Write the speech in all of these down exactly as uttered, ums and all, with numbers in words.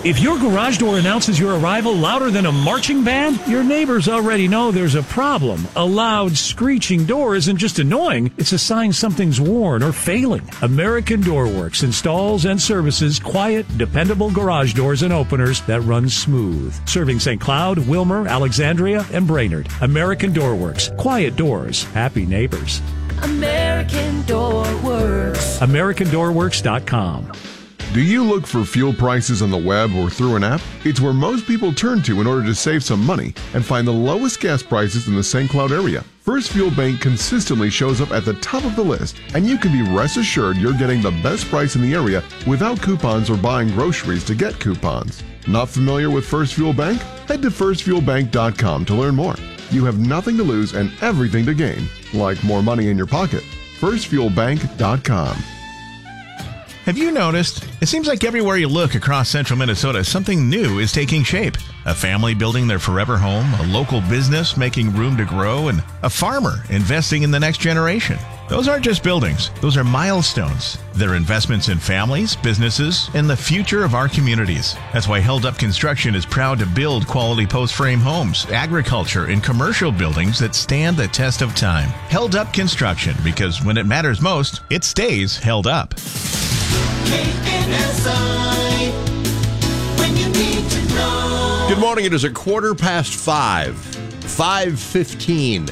If your garage door announces your arrival louder than a marching band, your neighbors already know there's a problem. A loud, screeching door isn't just annoying, it's a sign something's worn or failing. American Door Works installs and services quiet, dependable garage doors and openers that run smooth. Serving Saint Cloud, Wilmer, Alexandria, and Brainerd. American Door Works. Quiet doors. Happy neighbors. American Door Works. American Door Works dot com. Do you look for fuel prices on the web or through an app? It's where most people turn to in order to save some money and find the lowest gas prices in the Saint Cloud area. First Fuel Bank consistently shows up at the top of the list, and you can be rest assured you're getting the best price in the area without coupons or buying groceries to get coupons. Not familiar with First Fuel Bank? Head to first fuel bank dot com to learn more. You have nothing to lose and everything to gain, like more money in your pocket. first fuel bank dot com. Have you noticed? It seems like everywhere you look across central Minnesota, something new is taking shape. A family building their forever home, a local business making room to grow, and a farmer investing in the next generation. Those aren't just buildings. Those are milestones. They're investments in families, businesses, and the future of our communities. That's why Held Up Construction is proud to build quality post-frame homes, agriculture, and commercial buildings that stand the test of time. Held Up Construction, because when it matters most, it stays held up. K N S I, when you need to know. Good morning. It is a quarter past five. five fifteen.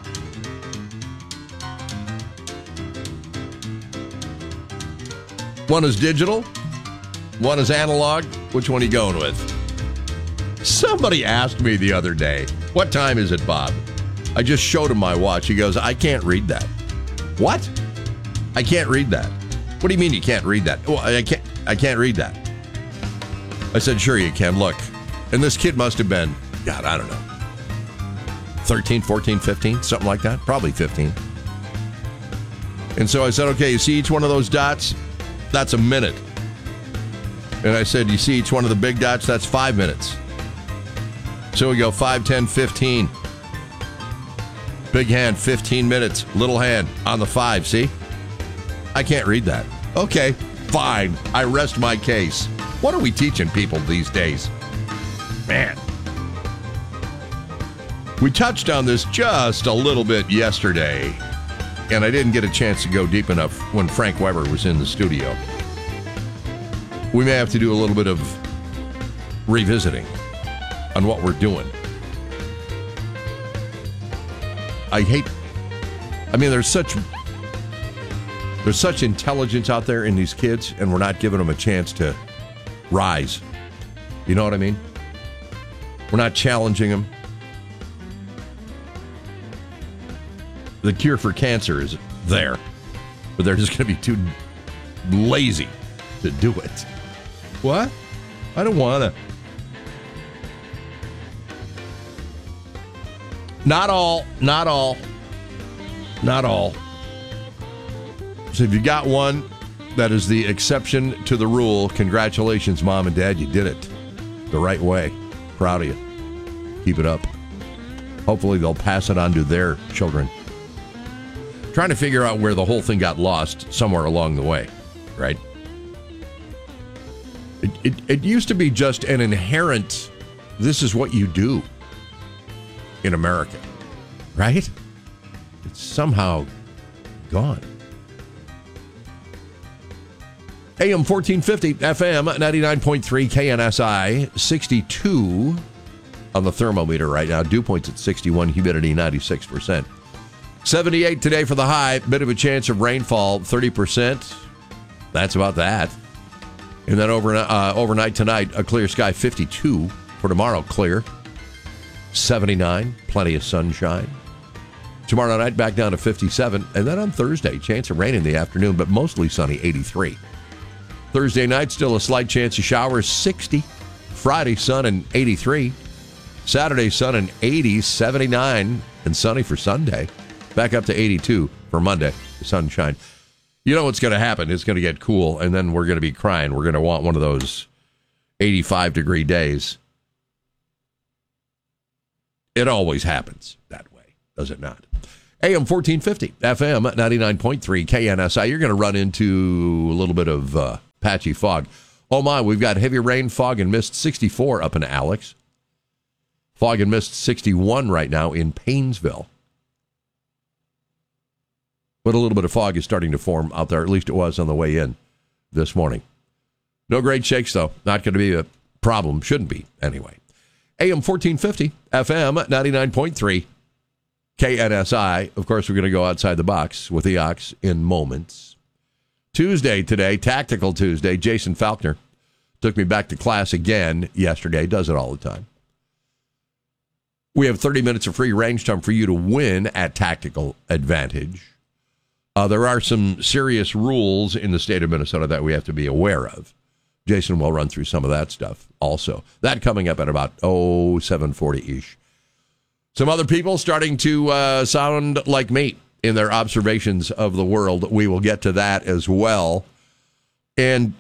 One is digital. One is analog. Which one are you going with? Somebody asked me the other day, what time is it, Bob? I just showed him my watch. He goes, I can't read that. What? I can't read that. What do you mean you can't read that? Well, I can't I can't read that. I said, sure you can. Look. And this kid must have been, God, I don't know, thirteen, fourteen, fifteen, something like that. Probably fifteen. And so I said, okay, you see each one of those dots? That's a minute. And I said, you see each one of the big dots? That's five minutes. So we go five, ten, fifteen. Big hand, fifteen minutes. Little hand on the five, see? I can't read that. Okay, fine. I rest my case. What are we teaching people these days? Man. We touched on this just a little bit yesterday, and I didn't get a chance to go deep enough when Frank Weber was in the studio. We may have to do a little bit of revisiting on what we're doing. I hate, I mean, there's such... There's such intelligence out there in these kids, and we're not giving them a chance to rise. You know what I mean? We're not challenging them. The cure for cancer is there, but they're just going to be too lazy to do it. What? I don't want to. Not all. Not all. Not all. So if you got one that is the exception to the rule, congratulations, Mom and Dad. You did it the right way. Proud of you. Keep it up. Hopefully they'll pass it on to their children. Trying to figure out where the whole thing got lost somewhere along the way, right? It, it, it used to be just an inherent, this is what you do in America, right? It's somehow gone. A M fourteen fifty, F M ninety-nine point three, K N S I, sixty-two on the thermometer right now. Dew point's at sixty-one, humidity ninety-six percent. seventy-eight today for the high, bit of a chance of rainfall, thirty percent. That's about that. And then over, uh, overnight tonight, a clear sky, fifty-two. For tomorrow, clear, seventy-nine, plenty of sunshine. Tomorrow night, back down to fifty-seven. And then on Thursday, chance of rain in the afternoon, but mostly sunny, eighty-three. Thursday night, still a slight chance of showers, sixty. Friday, sun and eighty-three. Saturday, sun and eighty, seventy-nine, and sunny for Sunday. Back up to eighty-two for Monday, sunshine. You know what's going to happen. It's going to get cool, and then we're going to be crying. We're going to want one of those eighty-five degree days. It always happens that way, does it not? A M fourteen fifty, F M ninety-nine point three, K N S I. You're going to run into a little bit of uh, patchy fog Oh, my, we've got heavy rain, fog, and mist, sixty-four up in Alex. Fog and mist, sixty-one right now in Paynesville. But a little bit of fog is starting to form out there. At least it was on the way in this morning. No great shakes, though. Not going to be a problem. Shouldn't be, anyway. A M fourteen fifty, F M ninety-nine point three, K N S I. Of course, we're going to go outside the box with the Ox in moments. Tuesday today, Tactical Tuesday. Jason Faulkner took me back to class again yesterday. Does it all the time. We have thirty minutes of free range time for you to win at Tactical Advantage. Uh, there are some serious rules in the state of Minnesota that we have to be aware of. Jason will run through some of that stuff also. That coming up at about, oh, seven forty-ish. Some other people starting to uh, sound like me in their observations of the world. We will get to that as well. And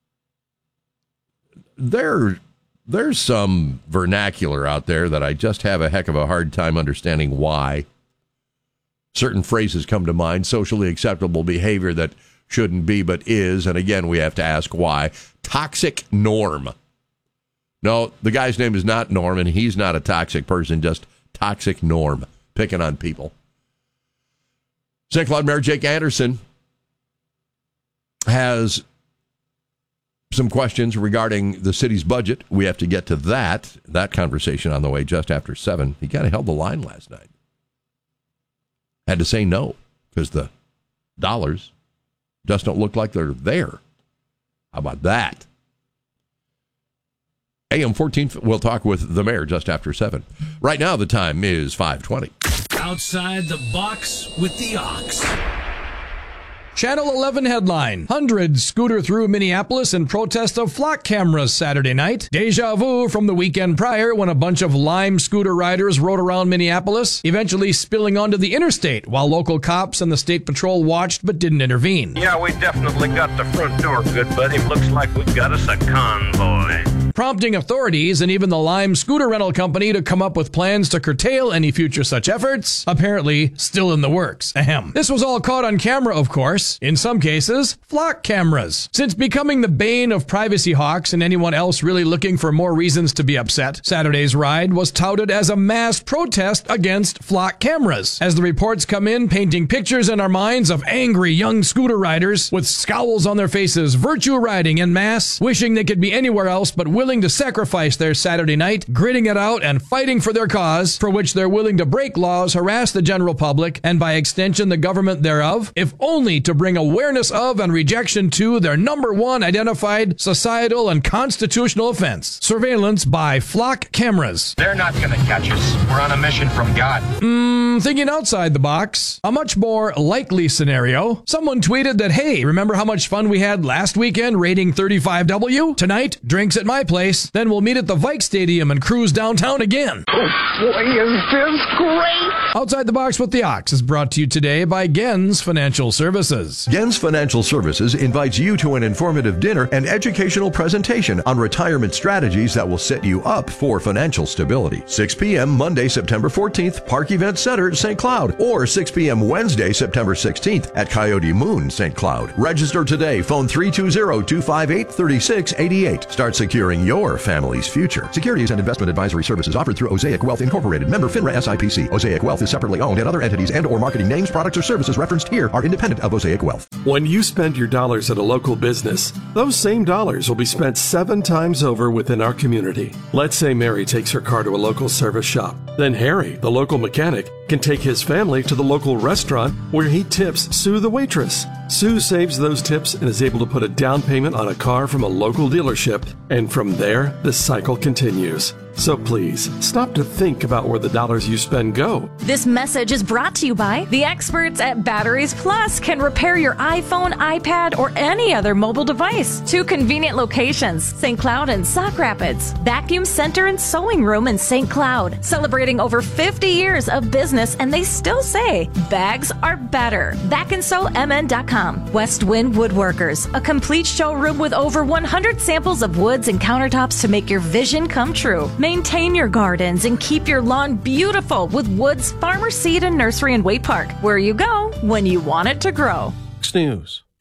there, there's some vernacular out there that I just have a heck of a hard time understanding why. Certain phrases come to mind, socially acceptable behavior that shouldn't be but is, and again, we have to ask why. Toxic Norm. No, the guy's name is not Norm, and he's not a toxic person, just Toxic Norm, picking on people. Saint Cloud Mayor Jake Anderson has some questions regarding the city's budget. We have to get to that, that conversation on the way just after seven. He kind of held the line last night. Had to say no, because the dollars just don't look like they're there. How about that? A M fourteen, we'll talk with the mayor just after seven. Right now, the time is five twenty. Outside the box with the Ox. Channel eleven headline. Hundreds scooter through Minneapolis in protest of flock cameras Saturday night. Deja vu from the weekend prior when a bunch of Lime scooter riders rode around Minneapolis, eventually spilling onto the interstate while local cops and the state patrol watched but didn't intervene. Yeah, we definitely got the front door, good buddy. Looks like we've got us a convoy. Prompting authorities and even the Lime scooter rental company to come up with plans to curtail any future such efforts. Apparently, still in the works. Ahem. This was all caught on camera, of course. In some cases, flock cameras. Since becoming the bane of privacy hawks and anyone else really looking for more reasons to be upset, Saturday's ride was touted as a mass protest against flock cameras. As the reports come in, painting pictures in our minds of angry young scooter riders with scowls on their faces, virtue riding en masse, wishing they could be anywhere else but willing to sacrifice their Saturday night, gritting it out and fighting for their cause, for which they're willing to break laws, harass the general public, and by extension the government thereof, if only to bring awareness of and rejection to their number one identified societal and constitutional offense, surveillance by flock cameras. They're not going to catch us. We're on a mission from God. Mmm, thinking outside the box, a much more likely scenario. Someone tweeted that, hey, remember how much fun we had last weekend raiding thirty-five W? Tonight, drinks at my place, then we'll meet at the Vike Stadium and cruise downtown again. Oh, boy, is this great! Outside the Box with the Ox is brought to you today by Gens Financial Services. Gens Financial Services invites you to an informative dinner and educational presentation on retirement strategies that will set you up for financial stability. six p.m. Monday, September fourteenth, Park Event Center, Saint Cloud, or six p.m. Wednesday, September sixteenth at Coyote Moon, Saint Cloud. Register today. Phone three two zero, two five eight, three six eight eight. Start securing your family's future. Securities and investment advisory services offered through Osaic Wealth Incorporated. Member FINRA S I P C. Osaic Wealth is separately owned, and other entities and or marketing names, products, or services referenced here are independent of Osaic Wealth. When you spend your dollars at a local business, those same dollars will be spent seven times over within our community. Let's say Mary takes her car to a local service shop. Then Harry, the local mechanic, can take his family to the local restaurant where he tips Sue the waitress. Sue saves those tips and is able to put a down payment on a car from a local dealership, and from there, the cycle continues. So please, stop to think about where the dollars you spend go. This message is brought to you by the experts at Batteries Plus. Can repair your iPhone, iPad, or any other mobile device. Two convenient locations, Saint Cloud and Sauk Rapids. Vacuum Center and Sewing Room in Saint Cloud. Celebrating over fifty years of business, and they still say, bags are better. back and sew M N dot com. West Wind Woodworkers. A complete showroom with over one hundred samples of woods and countertops to make your vision come true. Maintain your gardens and keep your lawn beautiful with Woods Farmer Seed and Nursery in Way Park, where you go when you want it to grow. News.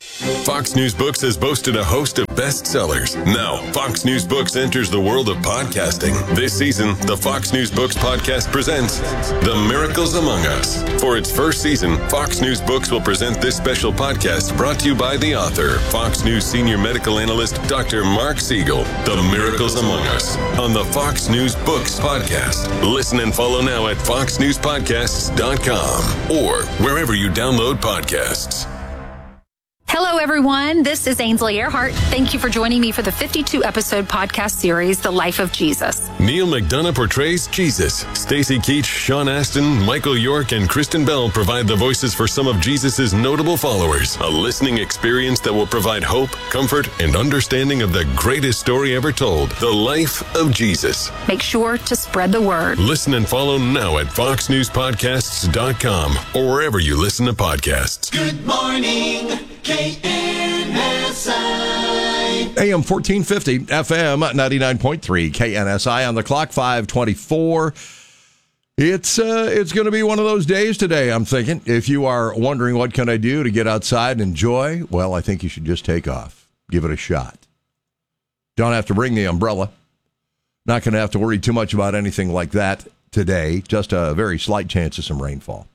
Fox News Books has boasted a host of bestsellers. Now, Fox News Books enters the world of podcasting. This season, the Fox News Books podcast presents The Miracles Among Us. For its first season, Fox News Books will present this special podcast brought to you by the author, Fox News senior medical analyst, Doctor Mark Siegel. The Miracles Among Us on the Fox News Books podcast. Listen and follow now at fox news podcasts dot com or wherever you download podcasts. Hello, everyone. This is Ainsley Earhart. Thank you for joining me for the fifty-two episode podcast series, The Life of Jesus. Neil McDonough portrays Jesus. Stacy Keach, Sean Astin, Michael York, and Kristen Bell provide the voices for some of Jesus' notable followers. A listening experience that will provide hope, comfort, and understanding of the greatest story ever told, The Life of Jesus. Make sure to spread the word. Listen and follow now at fox news podcasts dot com or wherever you listen to podcasts. Good morning, K N S I. A M fourteen fifty, F M ninety-nine point three, K N S I on the clock, five twenty-four. It's uh, it's going to be one of those days today, I'm thinking. If you are wondering what can I do to get outside and enjoy, well, I think you should just take off. Give it a shot. Don't have to bring the umbrella. Not going to have to worry too much about anything like that today. Just a very slight chance of some rainfall.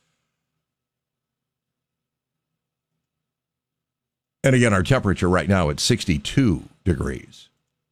And again, our temperature right now at sixty-two degrees.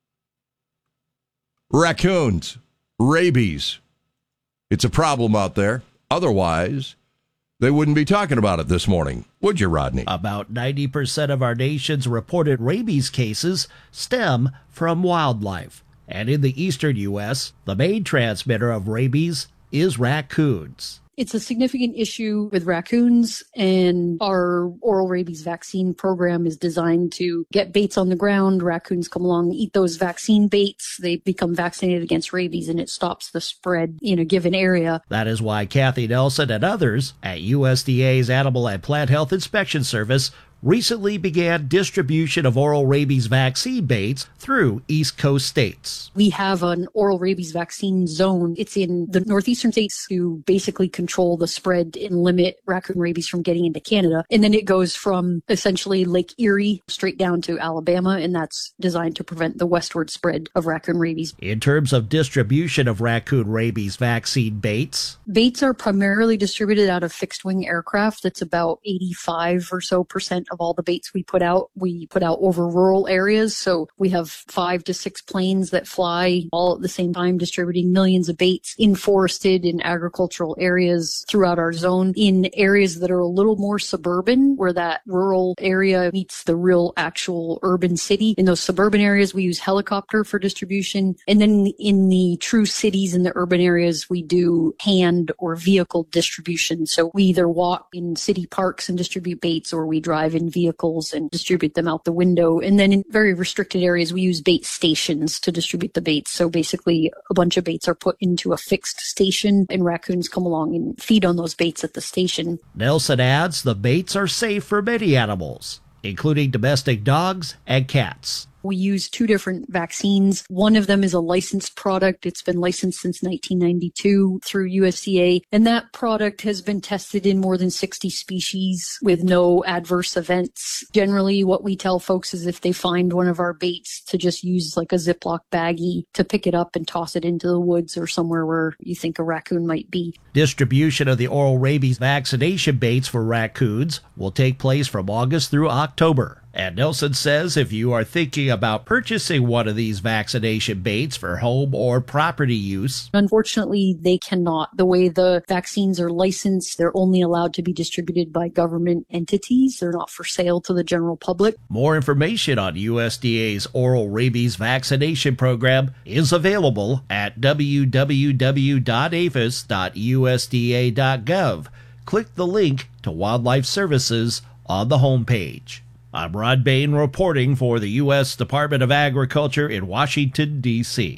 Raccoons, rabies. It's a problem out there. Otherwise, they wouldn't be talking about it this morning. Would you, Rodney? About ninety percent of our nation's reported rabies cases stem from wildlife. And in the eastern U S, the main transmitter of rabies is raccoons. It's a significant issue with raccoons, and our oral rabies vaccine program is designed to get baits on the ground. Raccoons come along, eat those vaccine baits. They become vaccinated against rabies, and it stops the spread in a given area. That is why Kathy Nelson and others at U S D A's Animal and Plant Health Inspection Service recently began distribution of oral rabies vaccine baits through East Coast states. We have an oral rabies vaccine zone. It's in the northeastern states to basically control the spread and limit raccoon rabies from getting into Canada. And then it goes from essentially Lake Erie straight down to Alabama, and that's designed to prevent the westward spread of raccoon rabies. In terms of distribution of raccoon rabies vaccine baits, baits are primarily distributed out of fixed-wing aircraft. That's about eighty-five or so percent of all the baits we put out. We put out over rural areas, so we have five to six planes that fly all at the same time, distributing millions of baits in forested and agricultural areas throughout our zone. In areas that are a little more suburban, where that rural area meets the real actual urban city, in those suburban areas we use helicopter for distribution. And then in the true cities and the urban areas, we do hand or vehicle distribution. So we either walk in city parks and distribute baits, or we drive in vehicles and distribute them out the window. And then in very restricted areas, we use bait stations to distribute the baits. So basically, a bunch of baits are put into a fixed station, and raccoons come along and feed on those baits at the station. Nelson adds the baits are safe for many animals, including domestic dogs and cats. We use two different vaccines. One of them is a licensed product. It's been licensed since nineteen ninety-two through U S D A. And that product has been tested in more than sixty species with no adverse events. Generally, what we tell folks is if they find one of our baits, to just use like a Ziploc baggie to pick it up and toss it into the woods or somewhere where you think a raccoon might be. Distribution of the oral rabies vaccination baits for raccoons will take place from August through October. And Nelson says if you are thinking about purchasing one of these vaccination baits for home or property use, unfortunately, they cannot. The way the vaccines are licensed, they're only allowed to be distributed by government entities. They're not for sale to the general public. More information on U S D A's oral rabies vaccination program is available at w w w dot a f i s dot u s d a dot gov. Click the link to Wildlife Services on the homepage. I'm Rod Bain reporting for the U S Department of Agriculture in Washington, D C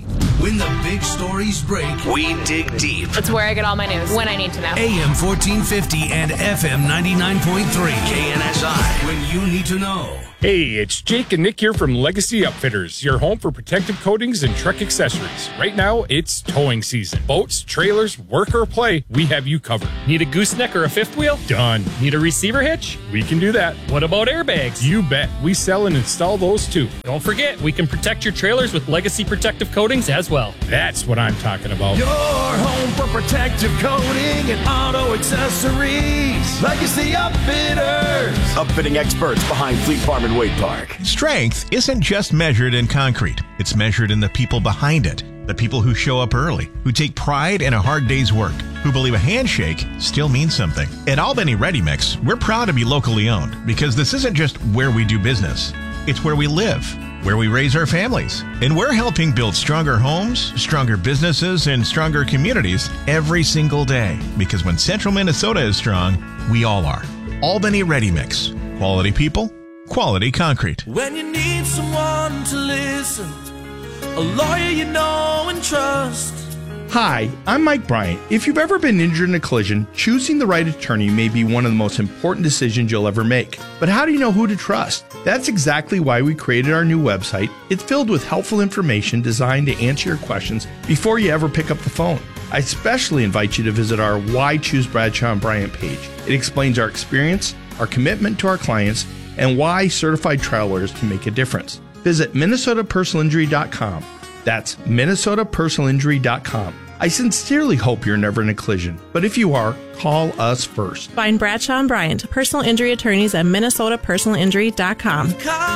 When the big stories break, we dig deep. It's where I get all my news when I need to know. A M fourteen fifty and F M ninety-nine point three. K N S I. When you need to know. Hey, it's Jake and Nick here from Legacy Upfitters, your home for protective coatings and truck accessories. Right now, it's towing season. Boats, trailers, work or play, we have you covered. Need a gooseneck or a fifth wheel? Done. Need a receiver hitch? We can do that. What about airbags? You bet. We sell and install those too. Don't forget, we can protect your trailers with Legacy protective coatings as well. That's what I'm talking about. Your home for protective coating and auto accessories. Legacy Upfitters. Upfitting experts behind Fleet Farm and Wade Park. Strength isn't just measured in concrete. It's measured in the people behind it. The people who show up early, who take pride in a hard day's work, who believe a handshake still means something. At Albany Ready Mix, we're proud to be locally owned because this isn't just where we do business. It's where we live, where we raise our families. And we're helping build stronger homes, stronger businesses, and stronger communities every single day. Because when Central Minnesota is strong, we all are. Albany Ready Mix. Quality people, quality concrete. When you need someone to listen, a lawyer you know and trust. Hi, I'm Mike Bryant. If you've ever been injured in a collision, choosing the right attorney may be one of the most important decisions you'll ever make. But how do you know who to trust? That's exactly why we created our new website. It's filled with helpful information designed to answer your questions before you ever pick up the phone. I especially invite you to visit our Why Choose Bradshaw and Bryant page. It explains our experience, our commitment to our clients, and why certified trial lawyers can make a difference. Visit Minnesota Personal Injury dot com. That's Minnesota Personal Injury dot com. I sincerely hope you're never in a collision, but if you are, call us first. Find Bradshaw and Bryant, personal injury attorneys at Minnesota Personal Injury dot com.